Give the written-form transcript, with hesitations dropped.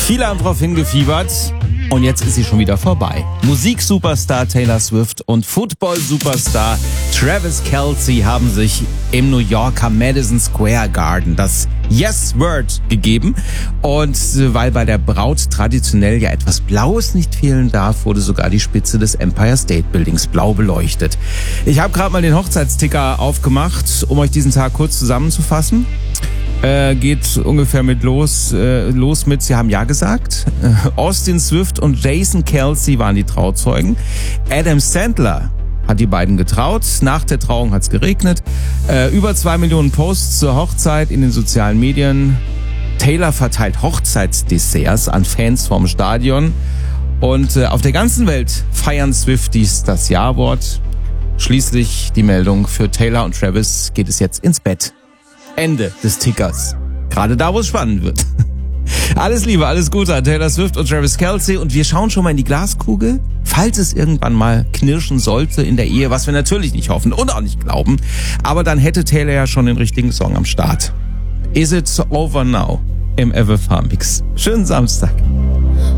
Viele haben darauf hingefiebert und jetzt ist sie schon wieder vorbei. Musiksuperstar Taylor Swift und Football-Superstar Travis Kelce haben sich im New Yorker Madison Square Garden das Yes-Word gegeben. Und weil bei der Braut traditionell ja etwas Blaues nicht fehlen darf, wurde sogar die Spitze des Empire State Buildings blau beleuchtet. Ich habe gerade mal den Hochzeitsticker aufgemacht, um euch diesen Tag kurz zusammenzufassen. Geht ungefähr los mit, sie haben Ja gesagt. Austin Swift und Jason Kelce waren die Trauzeugen. Adam Sandler hat die beiden getraut. Nach der Trauung hat's geregnet. Über 2 Millionen Posts zur Hochzeit in den sozialen Medien. Taylor verteilt Hochzeitsdesserts an Fans vom Stadion. Und auf der ganzen Welt feiern Swifties das Ja-Wort. Schließlich die Meldung: für Taylor und Travis geht es jetzt ins Bett. Ende des Tickers. Gerade da, wo es spannend wird. Alles Liebe, alles Gute an Taylor Swift und Travis Kelce. Und wir schauen schon mal in die Glaskugel, falls es irgendwann mal knirschen sollte in der Ehe, was wir natürlich nicht hoffen und auch nicht glauben. Aber dann hätte Taylor ja schon den richtigen Song am Start. Is It Over Now im Everfar Mix. Schönen Samstag.